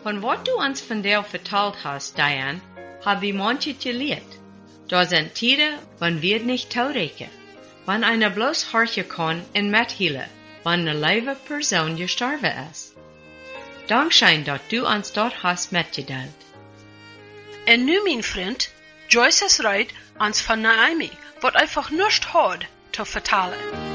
Von wat du uns vandaag verteld hast, Diane, hab ich manches geleerd. Da sind Tiere, wann wir nicht taureken. Wann einer bloß horchen kann in Methiele, wann eine lieve Person gestorben ist. Dankschein, dass du uns dort hast mitgeteilt. En nu, mein Freund, Joyce is reit, ans van Naomi, wat einfach nichts hat, zu vertellen.